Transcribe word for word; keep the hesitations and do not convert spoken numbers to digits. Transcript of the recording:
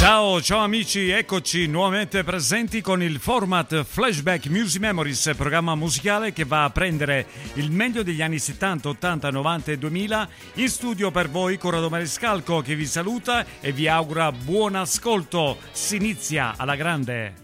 Ciao, ciao amici, eccoci nuovamente presenti con il format Flashback Music Memories, programma musicale che va a prendere il meglio degli anni settanta, ottanta, novanta e duemila. In studio per voi Corrado Marescalco che vi saluta e vi augura buon ascolto. Si inizia alla grande.